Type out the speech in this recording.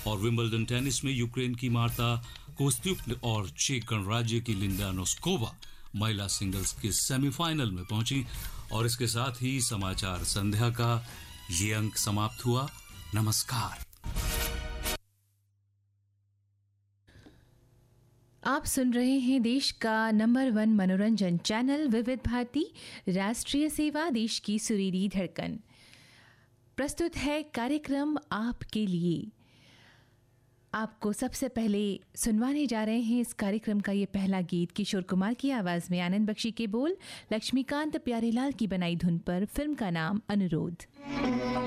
और Wimbledon tennis में Ukraine की मार्ता कोस्त्युक और चेक गणराज्य की लिंडा नोस्कोवा महिला सिंगल्स के सेमीफाइनल में पहुंची। और इसके साथ ही समाचार संध्या का ये अंक समाप्त हुआ। नमस्कार। आप सुन रहे हैं देश का नंबर 1 मनोरंजन चैनल विविध भारती, राष्ट्रीय सेवा, देश की सुरीली धड़कन। प्रस्तुत है कार्यक्रम आपके लिए। आपको सबसे पहले सुनवाने जा रहे हैं इस कार्यक्रम का ये पहला गीत किशोर कुमार की आवाज़ में, आनंद बख्शी के बोल, लक्ष्मीकांत प्यारेलाल की बनाई धुन पर, फिल्म का नाम अनुरोध।